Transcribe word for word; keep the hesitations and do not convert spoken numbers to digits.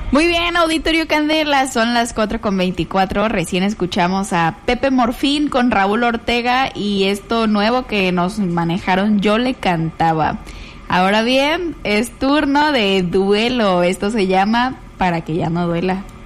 Muy bien, Auditorio Candela, son las cuatro con veinticuatro. Recién escuchamos a Pepe Morfín con Raúl Ortega y esto nuevo que nos manejaron, Yo le cantaba. Ahora bien, es turno de duelo. Esto se llama Para que ya no duela.